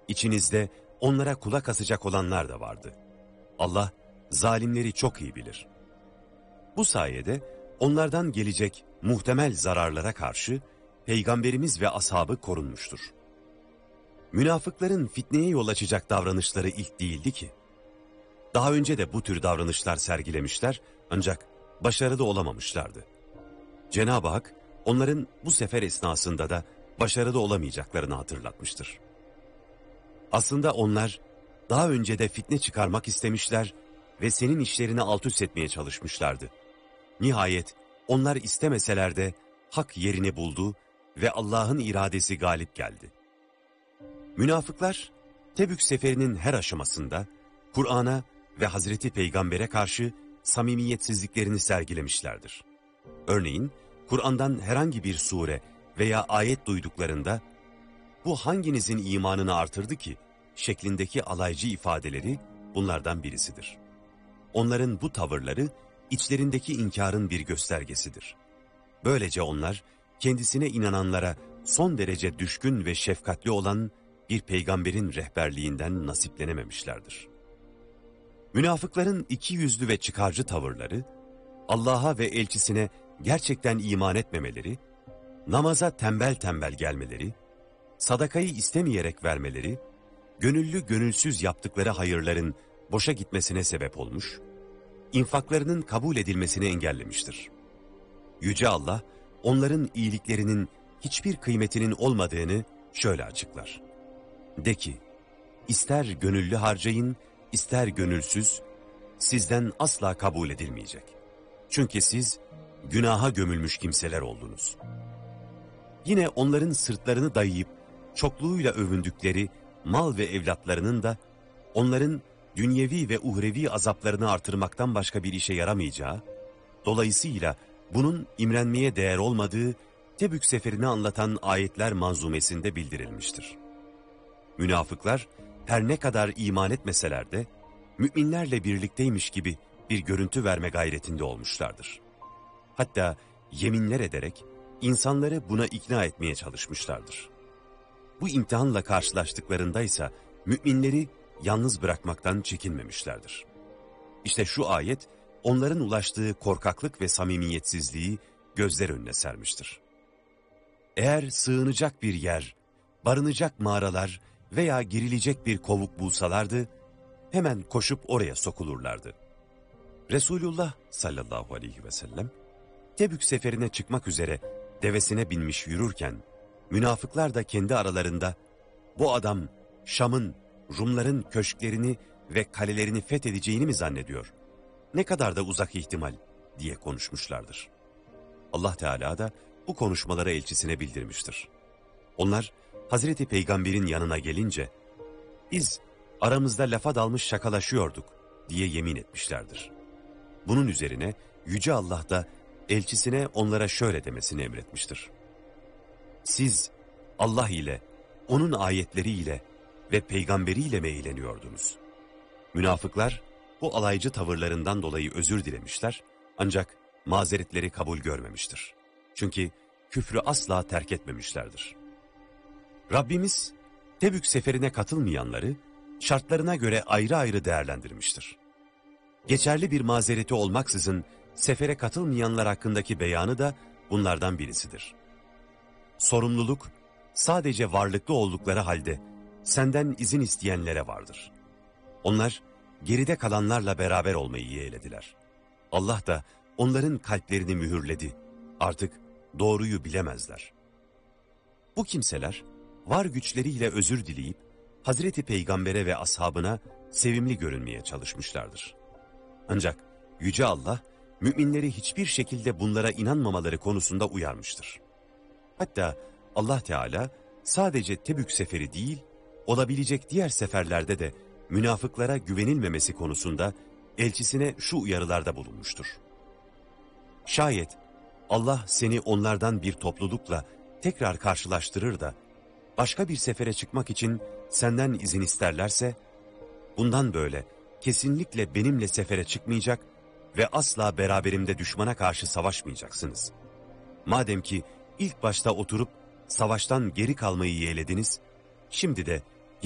İçinizde onlara kulak asacak olanlar da vardı. Allah zalimleri çok iyi bilir. Bu sayede onlardan gelecek muhtemel zararlara karşı Peygamberimiz ve ashabı korunmuştur. Münafıkların fitneye yol açacak davranışları ilk değildi ki. Daha önce de bu tür davranışlar sergilemişler ancak başarılı olamamışlardı. Cenab-ı Hak onların bu sefer esnasında da başarılı olamayacaklarını hatırlatmıştır. Aslında onlar daha önce de fitne çıkarmak istemişler ve senin işlerini altüst etmeye çalışmışlardı. Nihayet onlar istemeseler de hak yerini buldu ve Allah'ın iradesi galip geldi. Münafıklar Tebük seferinin her aşamasında Kur'an'a ve Hazreti Peygamber'e karşı samimiyetsizliklerini sergilemişlerdir. Örneğin Kur'an'dan herhangi bir sure veya ayet duyduklarında bu hanginizin imanını artırdı ki şeklindeki alaycı ifadeleri bunlardan birisidir. Onların bu tavırları içlerindeki inkarın bir göstergesidir. Böylece onlar kendisine inananlara son derece düşkün ve şefkatli olan bir peygamberin rehberliğinden nasiplenememişlerdir. Münafıkların ikiyüzlü ve çıkarcı tavırları, Allah'a ve elçisine gerçekten iman etmemeleri, namaza tembel tembel gelmeleri, sadakayı istemeyerek vermeleri, gönüllü gönülsüz yaptıkları hayırların boşa gitmesine sebep olmuş, infaklarının kabul edilmesini engellemiştir. Yüce Allah, onların iyiliklerinin hiçbir kıymetinin olmadığını şöyle açıklar. De ki, ister gönüllü harcayın, ister gönülsüz, sizden asla kabul edilmeyecek. Çünkü siz günaha gömülmüş kimseler oldunuz. Yine onların sırtlarını dayayıp çokluğuyla övündükleri mal ve evlatlarının da onların dünyevi ve uhrevi azaplarını artırmaktan başka bir işe yaramayacağı, dolayısıyla bunun imrenmeye değer olmadığı Tebük seferini anlatan ayetler manzumesinde bildirilmiştir. Münafıklar her ne kadar iman etmeseler de müminlerle birlikteymiş gibi bir görüntü verme gayretinde olmuşlardır. Hatta yeminler ederek insanları buna ikna etmeye çalışmışlardır. Bu imtihanla karşılaştıklarında ise müminleri yalnız bırakmaktan çekinmemişlerdir. İşte şu ayet onların ulaştığı korkaklık ve samimiyetsizliği gözler önüne sermiştir. Eğer sığınacak bir yer, barınacak mağaralar veya girilecek bir kovuk bulsalardı, hemen koşup oraya sokulurlardı. Resulullah sallallahu aleyhi ve sellem, Tebük seferine çıkmak üzere devesine binmiş yürürken, münafıklar da kendi aralarında, bu adam Şam'ın, Rumların köşklerini ve kalelerini fethedeceğini mi zannediyor? Ne kadar da uzak ihtimal diye konuşmuşlardır. Allah Teala da bu konuşmaları elçisine bildirmiştir. Onlar Hazreti Peygamber'in yanına gelince, biz aramızda lafa dalmış şakalaşıyorduk diye yemin etmişlerdir. Bunun üzerine Yüce Allah da elçisine onlara şöyle demesini emretmiştir. Siz Allah ile, onun ayetleriyle ve peygamberiyle mi eğleniyordunuz? Münafıklar bu alaycı tavırlarından dolayı özür dilemişler ancak mazeretleri kabul görmemiştir. Çünkü küfrü asla terk etmemişlerdir. Rabbimiz Tebük seferine katılmayanları şartlarına göre ayrı ayrı değerlendirmiştir. Geçerli bir mazereti olmaksızın sefere katılmayanlar hakkındaki beyanı da bunlardan birisidir. Sorumluluk sadece varlıklı oldukları halde senden izin isteyenlere vardır. Onlar geride kalanlarla beraber olmayı yeğlediler. Allah da onların kalplerini mühürledi. Artık doğruyu bilemezler. Bu kimseler var güçleriyle özür dileyip Hazreti Peygamber'e ve ashabına sevimli görünmeye çalışmışlardır. Ancak Yüce Allah müminleri hiçbir şekilde bunlara inanmamaları konusunda uyarmıştır. Hatta Allah Teala sadece Tebük seferi değil, olabilecek diğer seferlerde de münafıklara güvenilmemesi konusunda elçisine şu uyarılarda bulunmuştur. Şayet Allah seni onlardan bir toplulukla tekrar karşılaştırır da başka bir sefere çıkmak için senden izin isterlerse, bundan böyle kesinlikle benimle sefere çıkmayacak ve asla beraberimde düşmana karşı savaşmayacaksınız. Madem ki ilk başta oturup savaştan geri kalmayı yeğlediniz, şimdi de